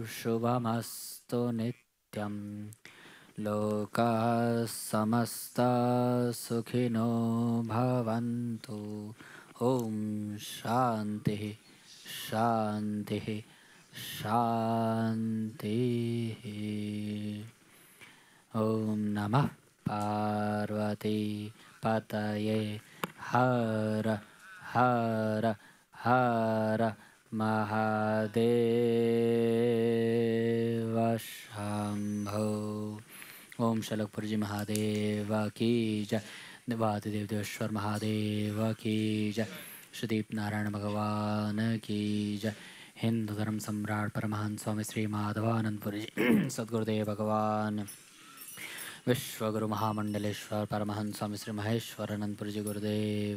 शुभमस्तु नित्यं लोकाः समस्ता सुखिनो भवन्तु। ओम शांति शांति शांति। ओम नमः पार्वती पतये हर हर हर महादेव शंभो। ओम शलकपुर जी महादेव की जय। वादिदेव देवेश्वर महादेव की जय। सुदीप नारायण भगवान की जय। हिंदू धर्म सम्राट परमहंस स्वामी श्री माधवानंदपुरी जी सद्गुरुदेव भगवान। विश्वगुरु महामंडलेश्वर परमहंस स्वामी श्री महेश्वरानंदपुरी जी गुरुदेव